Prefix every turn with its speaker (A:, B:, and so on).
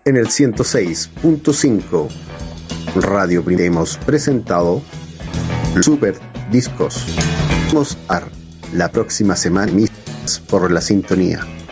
A: en el 106.5 Radio Primera. Hemos presentado Super Discos. Vamos a la próxima semana por la sintonía.